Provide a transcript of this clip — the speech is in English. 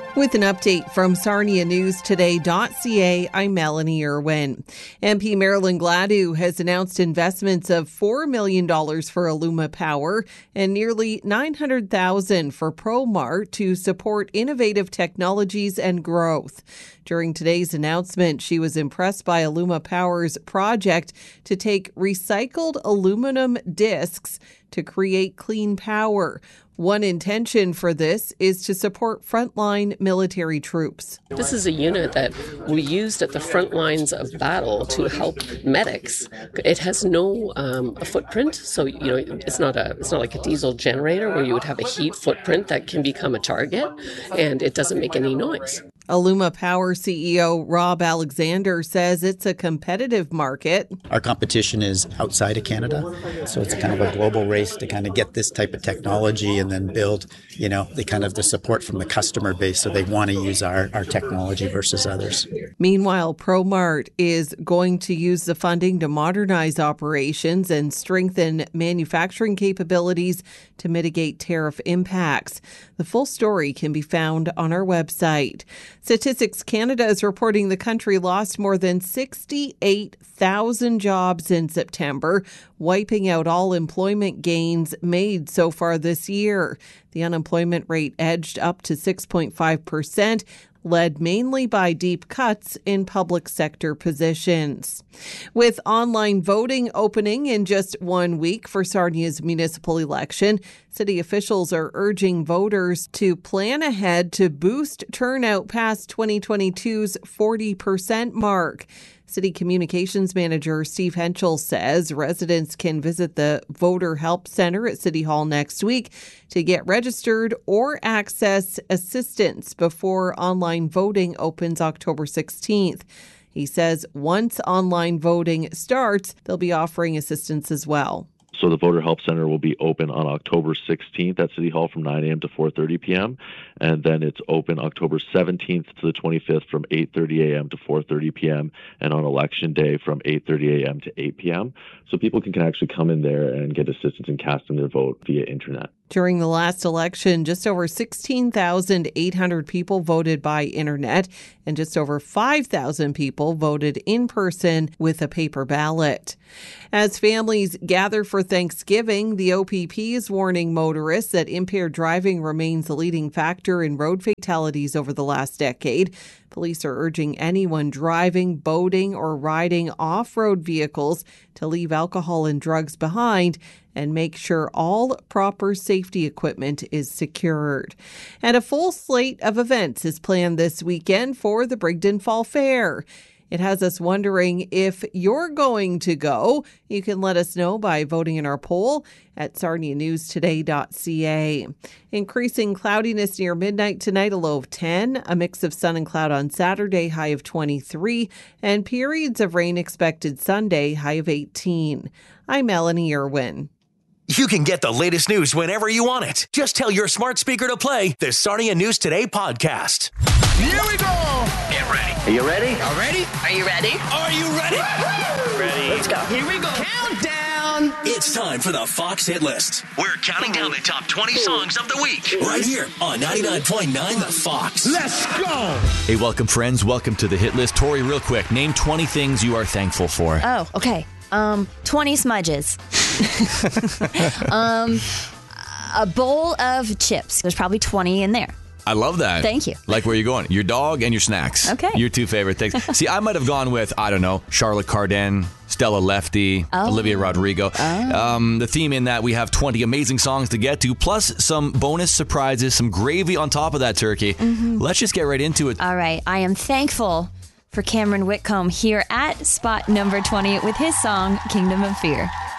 With an update from SarniaNewsToday.ca, I'm Melanie Irwin. MP Marilyn Gladu has announced investments of $4 million for Illuma Power and nearly $900,000 for ProMart to support innovative technologies and growth. During today's announcement, she was impressed by Illuma Power's project to take recycled aluminum discs to create clean power. One intention for this is to support frontline military troops. This is a unit that we used at the front lines of battle to help medics. It has no footprint, so it's not like a diesel generator where you would have a heat footprint that can become a target, and it doesn't make any noise. Illuma Power CEO Rob Alexander says it's a competitive market. Our competition is outside of Canada, so it's kind of a global race to kind of get this type of technology and then build, the support from the customer base, so they want to use our technology versus others. Meanwhile, ProMart is going to use the funding to modernize operations and strengthen manufacturing capabilities to mitigate tariff impacts. The full story can be found on our website. Statistics Canada is reporting the country lost more than 68,000 jobs in September, wiping out all employment gains made so far this year. The unemployment rate edged up to 6.5%. Led mainly by deep cuts in public sector positions. With online voting opening in just 1 week for Sarnia's municipal election, city officials are urging voters to plan ahead to boost turnout past 2022's 40% mark. City Communications Manager Steve Henschel says residents can visit the Voter Help Center at City Hall next week to get registered or access assistance before online voting opens October 16th. He says once online voting starts, they'll be offering assistance as well. So the Voter Help Center will be open on October 16th at City Hall from 9 a.m. to 4:30 p.m. And then it's open October 17th to the 25th from 8:30 a.m. to 4:30 p.m. and on Election Day from 8:30 a.m. to 8 p.m. So people can actually come in there and get assistance in casting their vote via internet. During the last election, just over 16,800 people voted by internet and just over 5,000 people voted in person with a paper ballot. As families gather for Thanksgiving, the OPP is warning motorists that impaired driving remains a leading factor in road fatalities over the last decade. Police are urging anyone driving, boating, or riding off-road vehicles to leave alcohol and drugs behind and make sure all proper safety equipment is secured. And a full slate of events is planned this weekend for the Brigden Fall Fair. It has us wondering if you're going to go. You can let us know by voting in our poll at SarniaNewsToday.ca. Increasing cloudiness near midnight tonight, a low of 10. A mix of sun and cloud on Saturday, high of 23. And periods of rain expected Sunday, high of 18. I'm Melanie Irwin. You can get the latest news whenever you want it. Just tell your smart speaker to play the Sarnia News Today podcast. Here we go. Get ready. Are you ready? Are ready? Are you ready? Are you ready? Ready. Let's go. Here we go. Countdown. It's time for the Fox Hit List. We're counting down the top 20 songs of the week. Right here on 99.9 The Fox. Let's go. Hey, welcome, friends. Welcome to the Hit List. Tori, real quick, name 20 things you are thankful for. Oh, okay. 20 smudges. A bowl of chips. There's probably 20 in there. I love that. Thank you. Like where you're going. Your dog and your snacks. Okay. Your two favorite things. See, I might have gone with, I don't know, Charlotte Cardin, Stella Lefty, Olivia Rodrigo. The theme in that we have 20 amazing songs to get to, plus some bonus surprises, some gravy on top of that turkey. Let's just get right into it. All right. I am thankful for Cameron Whitcomb here at spot number 20 with his song, Kingdom of Fear.